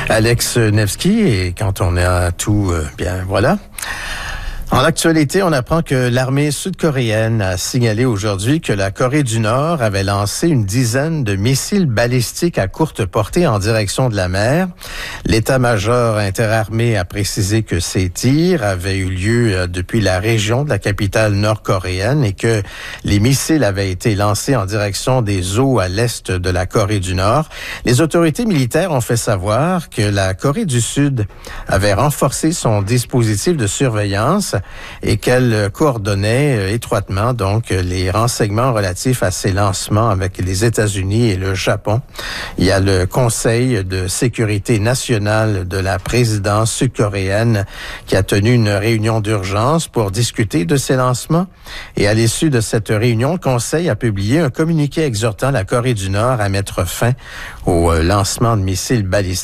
Alex Nevsky, et quand on a tout, bien voilà. En actualité, on apprend que l'armée sud-coréenne a signalé aujourd'hui que la Corée du Nord avait lancé une dizaine de missiles balistiques à courte portée en direction de la mer. L'état-major interarmé a précisé que ces tirs avaient eu lieu depuis la région de la capitale nord-coréenne et que les missiles avaient été lancés en direction des eaux à l'est de la Corée du Nord. Les autorités militaires ont fait savoir que la Corée du Sud avait renforcé son dispositif de surveillance et qu'elle coordonnait étroitement donc les renseignements relatifs à ces lancements avec les États-Unis et le Japon. Il y a le Conseil de sécurité nationale de la présidence sud-coréenne qui a tenu une réunion d'urgence pour discuter de ces lancements. Et à l'issue de cette réunion, le Conseil a publié un communiqué exhortant la Corée du Nord à mettre fin au lancement de missiles balistiques